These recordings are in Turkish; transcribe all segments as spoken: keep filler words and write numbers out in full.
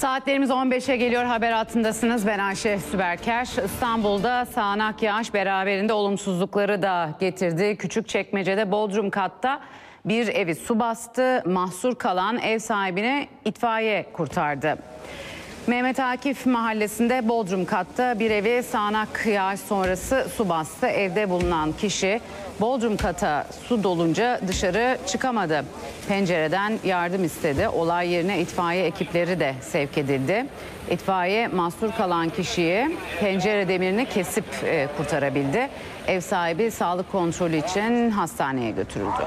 Saatlerimiz on beşe geliyor, haber hattındasınız. Ben Ayşe Süberker. İstanbul'da sağanak yağış beraberinde olumsuzlukları da getirdi. Küçükçekmece'de Bodrum katta bir evi su bastı. Mahsur kalan ev sahibini itfaiye kurtardı. Mehmet Akif mahallesinde Bodrum katta bir evi sağanak yağış sonrası su bastı. Evde bulunan kişi Bodrum kata su dolunca dışarı çıkamadı. Pencereden yardım istedi. Olay yerine itfaiye ekipleri de sevk edildi. İtfaiye mahsur kalan kişiyi pencere demirini kesip e, kurtarabildi. Ev sahibi sağlık kontrolü için hastaneye götürüldü.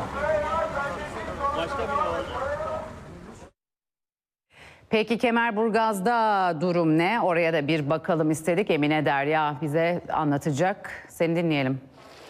Peki Kemerburgaz'da durum ne? Oraya da bir bakalım istedik. Emine Derya bize anlatacak. Seni dinleyelim.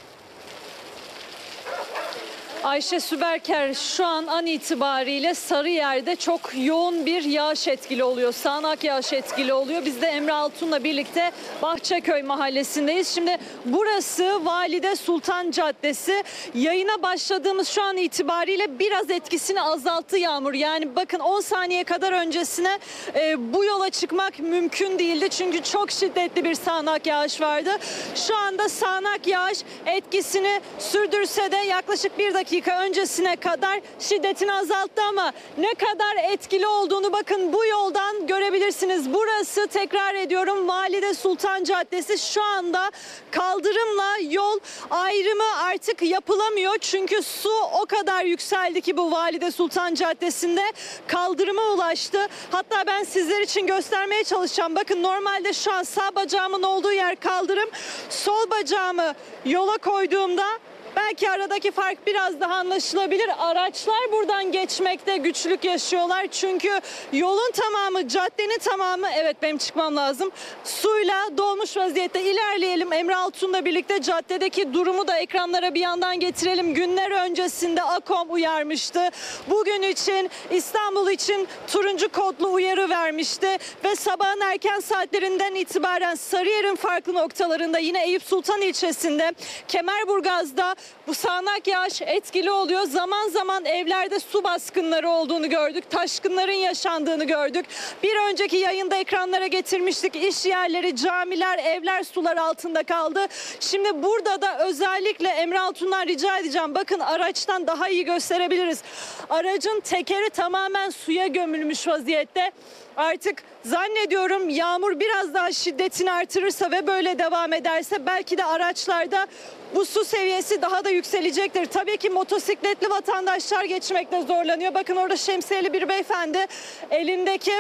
Ayşe Süberker, şu an an itibariyle Sarıyer'de çok yoğun bir yağış etkili oluyor. Sağanak yağış etkili oluyor. Biz de Emre Altun'la birlikte Bahçeköy mahallesindeyiz. Şimdi burası Valide Sultan Caddesi. Yayına başladığımız şu an itibariyle biraz etkisini azalttı yağmur. Yani bakın on saniye kadar öncesine e, bu yola çıkmak mümkün değildi. Çünkü çok şiddetli bir sağanak yağış vardı. Şu anda sağanak yağış etkisini sürdürse de yaklaşık bir dakika dakika öncesine kadar şiddetini azalttı ama ne kadar etkili olduğunu bakın bu yoldan görebilirsiniz. Burası, tekrar ediyorum, Valide Sultan Caddesi. Şu anda kaldırımla yol ayrımı artık yapılamıyor. Çünkü su o kadar yükseldi ki bu Valide Sultan Caddesi'nde kaldırıma ulaştı. Hatta ben sizler için göstermeye çalışacağım. Bakın normalde şu an sağ bacağımın olduğu yer kaldırım. Sol bacağımı yola koyduğumda belki aradaki fark biraz daha anlaşılabilir. Araçlar buradan geçmekte güçlük yaşıyorlar. Çünkü yolun tamamı, caddenin tamamı, evet benim çıkmam lazım, suyla dolmuş vaziyette. İlerleyelim. Emre Altun'la birlikte caddedeki durumu da ekranlara bir yandan getirelim. Günler öncesinde AKOM uyarmıştı. Bugün için, İstanbul için turuncu kodlu uyarı vermişti. Ve sabahın erken saatlerinden itibaren Sarıyer'in farklı noktalarında, yine Eyüp Sultan ilçesinde, Kemerburgaz'da bu sağanak yağış etkili oluyor. Zaman zaman evlerde su baskınları olduğunu gördük. Taşkınların yaşandığını gördük. Bir önceki yayında ekranlara getirmiştik. İş yerleri, camiler, evler sular altında kaldı. Şimdi burada da özellikle Emre Altun'dan rica edeceğim. Bakın araçtan daha iyi gösterebiliriz. Aracın tekeri tamamen suya gömülmüş vaziyette. Artık zannediyorum yağmur biraz daha şiddetini artırırsa ve böyle devam ederse belki de araçlarda bu su seviyesi daha da yükselecektir. Tabii ki motosikletli vatandaşlar geçmekte zorlanıyor. Bakın orada şemsiyeli bir beyefendi elindeki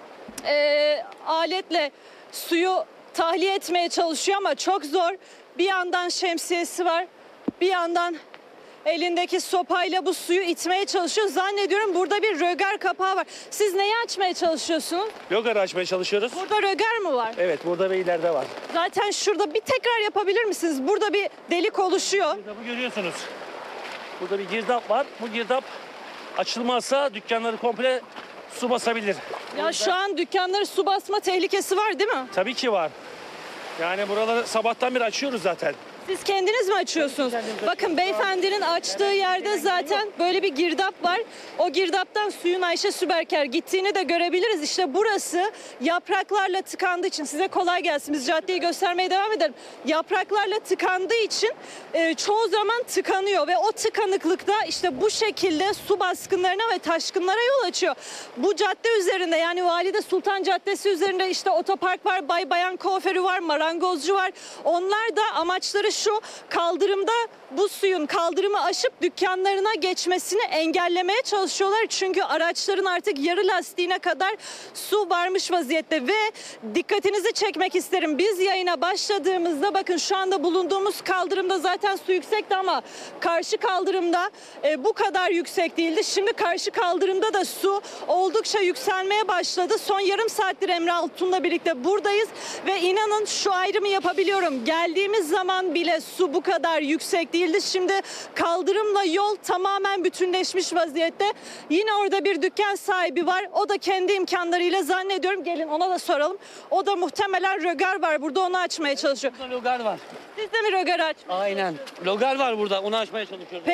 e, aletle suyu tahliye etmeye çalışıyor ama çok zor. Bir yandan şemsiyesi var, bir yandan elindeki sopayla bu suyu itmeye çalışıyor. Zannediyorum burada bir rögar kapağı var. Siz neyi açmaya çalışıyorsunuz? Rögar açmaya çalışıyoruz. Burada rögar mı var? Evet, burada ve ileride var. Zaten şurada bir tekrar yapabilir misiniz? Burada bir delik oluşuyor. Girdabı görüyorsunuz. Burada bir girdap var. Bu girdap açılmazsa dükkanları komple su basabilir. Ya burada... şu an dükkanları su basma tehlikesi var değil mi? Tabii ki var. Yani buraları sabahtan beri açıyoruz zaten. Siz kendiniz mi açıyorsunuz? Bakın beyefendinin açtığı yerde zaten böyle bir girdap var. O girdaptan suyun Ayşe Süberker gittiğini de görebiliriz. İşte burası yapraklarla tıkandığı için, size kolay gelsin, biz caddeyi göstermeye devam edelim. Yapraklarla tıkandığı için e, çoğu zaman tıkanıyor ve o tıkanıklıkta işte bu şekilde su baskınlarına ve taşkınlara yol açıyor. Bu cadde üzerinde, yani Valide Sultan Caddesi üzerinde işte otopark var, bay bayan kuaförü var, marangozcu var. Onlar da amaçları şu: kaldırımda bu suyun kaldırımı aşıp dükkanlarına geçmesini engellemeye çalışıyorlar. Çünkü araçların artık yarı lastiğine kadar su varmış vaziyette ve dikkatinizi çekmek isterim. Biz yayına başladığımızda bakın şu anda bulunduğumuz kaldırımda zaten su yüksekti ama karşı kaldırımda e, bu kadar yüksek değildi. Şimdi karşı kaldırımda da su oldukça yükselmeye başladı. Son yarım saattir Emre Altun'la birlikte buradayız ve inanın şu ayrımı yapabiliyorum. Geldiğimiz zaman bile su bu kadar yüksek değildi. Şimdi kaldırımla yol tamamen bütünleşmiş vaziyette. Yine orada bir dükkan sahibi var. O da kendi imkanlarıyla, zannediyorum, gelin ona da soralım. O da muhtemelen rögar var burada, onu açmaya çalışıyor. Burada rögar var. Siz de mi rögar aç? Aynen. Rögar var burada, onu açmaya çalışıyoruz. Peki.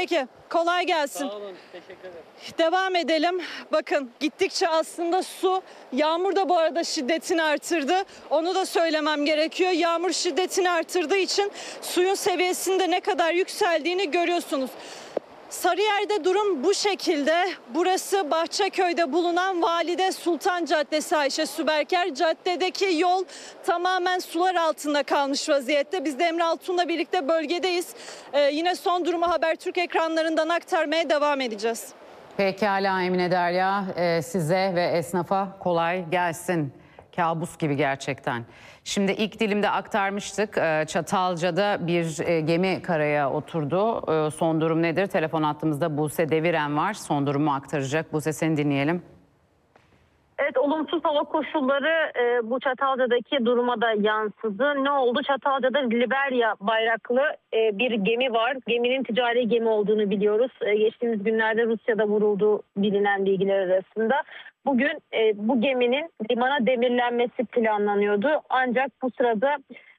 Kolay gelsin. Sağ olun, teşekkür ederim. Devam edelim. Bakın gittikçe aslında su, yağmur da bu arada şiddetini artırdı. Onu da söylemem gerekiyor. Yağmur şiddetini artırdığı için suyun seviyesinde ne kadar yükseldiğini görüyorsunuz. Sarıyer'de durum bu şekilde. Burası Bahçeköy'de bulunan Valide Sultan Caddesi Ayşe Süberker. Caddedeki yol tamamen sular altında kalmış vaziyette. Biz de Emre Altun'la birlikte bölgedeyiz. Ee, yine son durumu Habertürk ekranlarından aktarmaya devam edeceğiz. Pekala Emine Derya, e, size ve esnafa kolay gelsin. Kabus gibi gerçekten. Şimdi ilk dilimde aktarmıştık. e, Çatalca'da bir e, gemi karaya oturdu. E, Son durum nedir? Telefon hattımızda Buse Deviren var. Son durumu aktaracak. Buse, seni dinleyelim. Evet, olumsuz hava koşulları e, bu Çatalca'daki duruma da yansıdı. Ne oldu? Çatalca'da Liberya bayraklı e, bir gemi var. Geminin ticari gemi olduğunu biliyoruz. E, geçtiğimiz günlerde Rusya'da vurulduğu bilinen bilgiler arasında. Bugün e, bu geminin limana demirlenmesi planlanıyordu. Ancak bu sırada